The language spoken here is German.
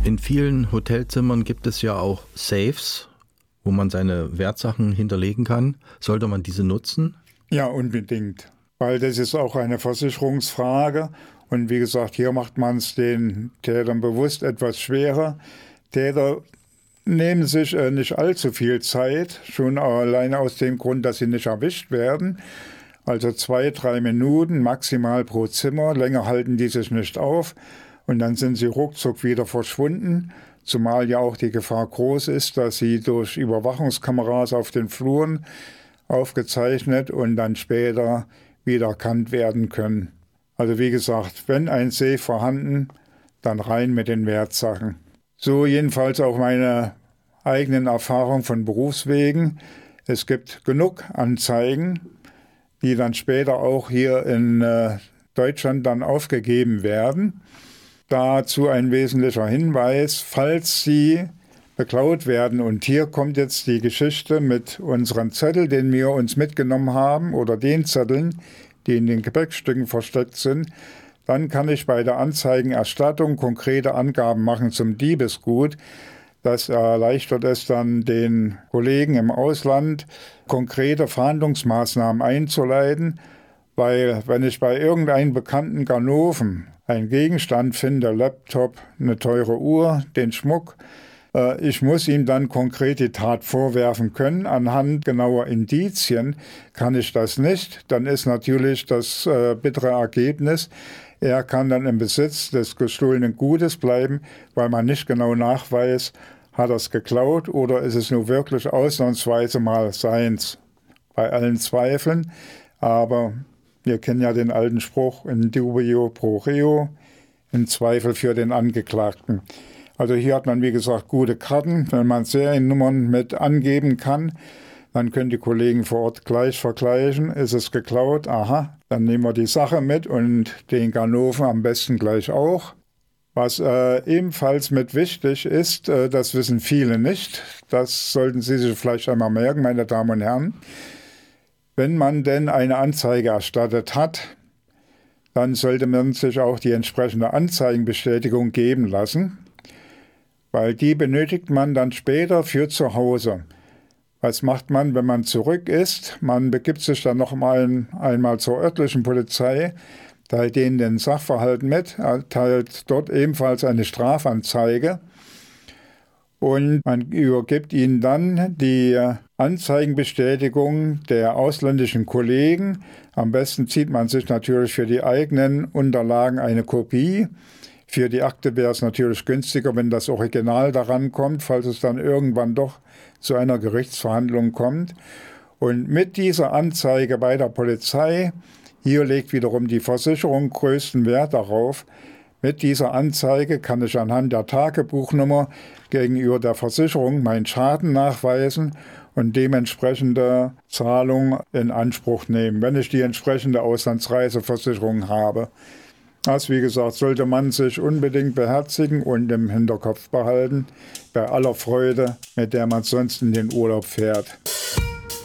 In vielen Hotelzimmern gibt es ja auch Safes, wo man seine Wertsachen hinterlegen kann. Sollte man diese nutzen? Ja, unbedingt, weil das ist auch eine Versicherungsfrage. Und wie gesagt, hier macht man es den Tätern bewusst etwas schwerer. Täter nehmen sich nicht allzu viel Zeit, schon alleine aus dem Grund, dass sie nicht erwischt werden. Also 2-3 Minuten maximal pro Zimmer, länger halten die sich nicht auf und dann sind sie ruckzuck wieder verschwunden, zumal ja auch die Gefahr groß ist, dass sie durch Überwachungskameras auf den Fluren aufgezeichnet und dann später wieder erkannt werden können. Also wie gesagt, wenn ein Safe vorhanden, dann rein mit den Wertsachen. So jedenfalls auch meine eigenen Erfahrungen von Berufswegen. Es gibt genug Anzeigen, die dann später auch hier in Deutschland dann aufgegeben werden. Dazu ein wesentlicher Hinweis, falls sie beklaut werden. Und hier kommt jetzt die Geschichte mit unserem Zettel, den wir uns mitgenommen haben, oder den Zetteln, die in den Gepäckstücken versteckt sind. Dann kann ich bei der Anzeigenerstattung konkrete Angaben machen zum Diebesgut. Das erleichtert es dann den Kollegen im Ausland, konkrete Fahndungsmaßnahmen einzuleiten, weil wenn ich bei irgendeinem bekannten Ganoven einen Gegenstand finde, Laptop, eine teure Uhr, den Schmuck, ich muss ihm dann konkret die Tat vorwerfen können. Anhand genauer Indizien kann ich das nicht. Dann ist natürlich das bittere Ergebnis, er kann dann im Besitz des gestohlenen Gutes bleiben, weil man nicht genau nachweist, hat er es geklaut oder ist es nur wirklich ausnahmsweise mal seins? Bei allen Zweifeln, aber wir kennen ja den alten Spruch, in dubio pro reo, im Zweifel für den Angeklagten. Also hier hat man, wie gesagt, gute Karten. Wenn man Seriennummern mit angeben kann, dann können die Kollegen vor Ort gleich vergleichen. Ist es geklaut? Aha, dann nehmen wir die Sache mit und den Ganoven am besten gleich auch. Was ebenfalls mit wichtig ist, das wissen viele nicht, das sollten Sie sich vielleicht einmal merken, meine Damen und Herren. Wenn man denn eine Anzeige erstattet hat, dann sollte man sich auch die entsprechende Anzeigenbestätigung geben lassen, weil die benötigt man dann später für zu Hause. Was macht man, wenn man zurück ist? Man begibt sich dann noch einmal zur örtlichen Polizei, teilt denen den Sachverhalt mit, teilt dort ebenfalls eine Strafanzeige und man übergibt ihnen dann die Anzeigenbestätigung der ausländischen Kollegen. Am besten zieht man sich natürlich für die eigenen Unterlagen eine Kopie. Für die Akte wäre es natürlich günstiger, wenn das Original daran kommt, falls es dann irgendwann doch zu einer Gerichtsverhandlung kommt. Und mit dieser Anzeige bei der Polizei, hier legt wiederum die Versicherung größten Wert darauf, mit dieser Anzeige kann ich anhand der Tagebuchnummer gegenüber der Versicherung meinen Schaden nachweisen und dementsprechende Zahlung in Anspruch nehmen, wenn ich die entsprechende Auslandsreiseversicherung habe. Das, wie gesagt, sollte man sich unbedingt beherzigen und im Hinterkopf behalten, bei aller Freude, mit der man sonst in den Urlaub fährt.